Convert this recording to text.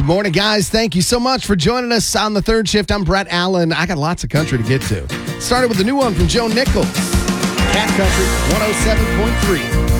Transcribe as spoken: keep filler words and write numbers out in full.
Good morning, guys. Thank you so much for joining us on the third shift. I'm Brett Allen. I got lots of country to get to. Started with a new one from Joe Nichols. Cat Country one oh seven point three.